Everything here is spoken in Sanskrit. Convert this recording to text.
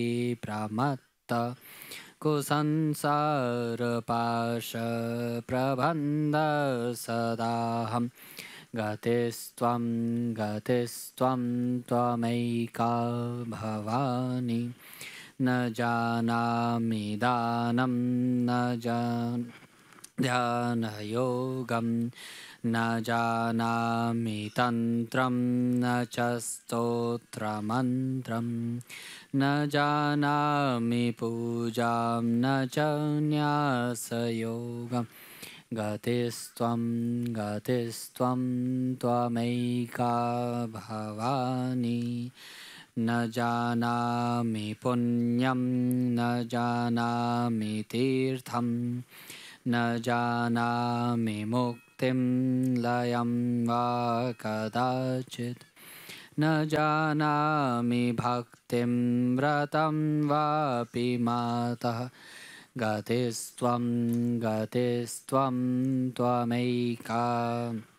प्रमत्त कुसंसारपाशप्रबन्ध सदाहं गतिस्त्वं त्वमैका भवानि न जानामि दानं न ध्यानयोगं न जानामि तन्त्रं न च स्तोत्रमन्त्रं न जानामि पूजां न च न्यासयोगं गतिस्त्वं त्वमैका भवानि न जानामि पुण्यं न जानामि तीर्थं न जानामि मुक्तिं लयं वा कदाचित् न जानामि भक्तिं व्रतं वापि मातः गतिस्त्वं त्वमैका